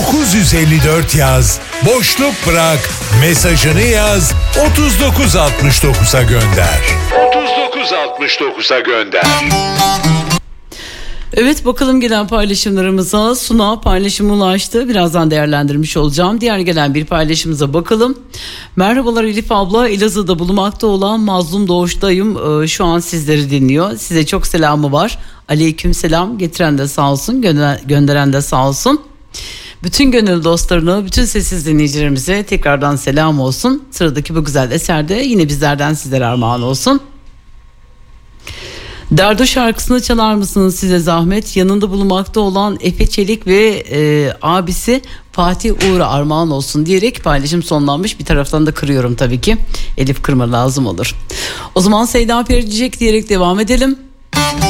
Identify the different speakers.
Speaker 1: 954 yaz, boşluk bırak, mesajını yaz, 3969'a gönder. 3969'a gönder.
Speaker 2: Evet, bakalım gelen paylaşımlarımıza. Suna paylaşımı ulaştı. Birazdan değerlendirmiş olacağım. Diğer gelen bir paylaşımıza bakalım. Merhabalar Elif abla. Elazığ'da bulunmakta olan Mazlum Doğuş'tayım. Şu an sizleri dinliyor. Size çok selamı var. Aleyküm selam. Getiren de sağ olsun. Gönderen de sağ olsun. Bütün gönül dostlarına, bütün sessiz dinleyicilerimize tekrardan selam olsun. Sıradaki bu güzel eserde yine bizlerden sizlere armağan olsun. Derdo şarkısını çalar mısınız size zahmet? Yanında bulunmakta olan Efe Çelik ve abisi Fatih Uğur'a armağan olsun diyerek paylaşım sonlanmış. Bir taraftan da kırıyorum tabii ki. Elif kırma lazım olur. O zaman Seyda Pericek diyerek devam edelim.